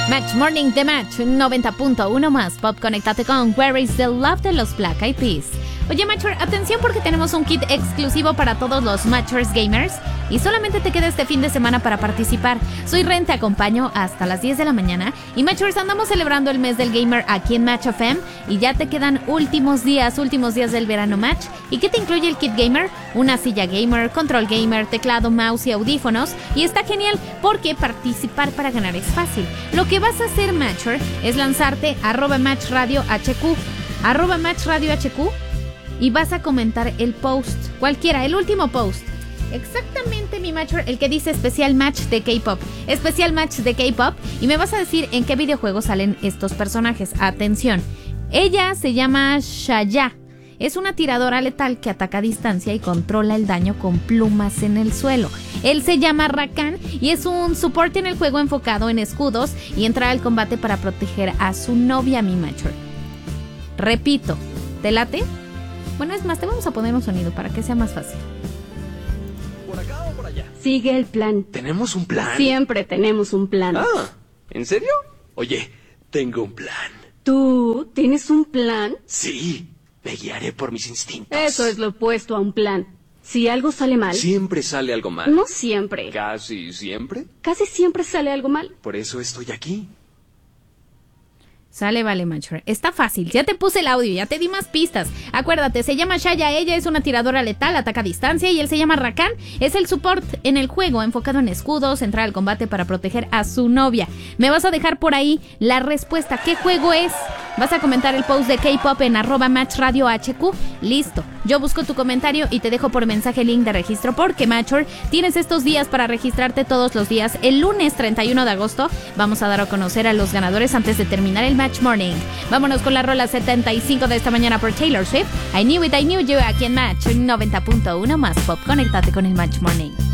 Match Morning de Match 90.1 más Pop. Conéctate con Where is the Love de los Black Eyed Peas. Oye, Matcher, atención porque tenemos un kit exclusivo para todos los Matchers gamers y solamente te queda este fin de semana para participar. Soy Ren, te acompaño hasta las 10 de la mañana y Matchers, andamos celebrando el mes del gamer aquí en Match FM y ya te quedan últimos días del verano Match. ¿Y qué te incluye el kit gamer? Una silla gamer, control gamer, teclado, mouse y audífonos, y está genial porque participar para ganar es fácil. Lo que vas a hacer, Matcher, es lanzarte @MatchRadioHQ, @MatchRadioHQ, y vas a comentar el post, cualquiera, el último post. Exactamente, mi Matcher, el que dice especial match de K-pop. Especial match de K-pop. Y me vas a decir en qué videojuego salen estos personajes. Atención. Ella se llama Shaya. Es una tiradora letal que ataca a distancia y controla el daño con plumas en el suelo. Él se llama Rakan y es un soporte en el juego enfocado en escudos y entrar al combate para proteger a su novia, mi Matcher. Repito, ¿te late? Bueno, es más, te vamos a poner un sonido para que sea más fácil. ¿Por acá o por allá? Sigue el plan. ¿Tenemos un plan? Siempre tenemos un plan. Ah, ¿en serio? Oye, tengo un plan. ¿Tú tienes un plan? Sí, me guiaré por mis instintos. Eso es lo opuesto a un plan. Si algo sale mal... Siempre sale algo mal. No siempre. ¿Casi siempre? Casi siempre sale algo mal. Por eso estoy aquí. Sale, vale, Matcher. Está fácil, ya te puse el audio, ya te di más pistas. Acuérdate, se llama Shaya, ella es una tiradora letal, ataca a distancia, y él se llama Rakan, es el support en el juego, enfocado en escudos, entrar al combate para proteger a su novia. Me vas a dejar por ahí la respuesta, ¿qué juego es? Vas a comentar el post de K-pop en @MatchRadioHQ. Listo, yo busco tu comentario y te dejo por mensaje el link de registro, porque, Matcher, tienes estos días para registrarte todos los días. El lunes 31 de agosto vamos a dar a conocer a los ganadores antes de terminar el Match Morning. Vámonos con la rola 75 de esta mañana por Taylor Swift. I Knew You, aquí en Match 90.1 más Pop. Conéctate con el Match Morning.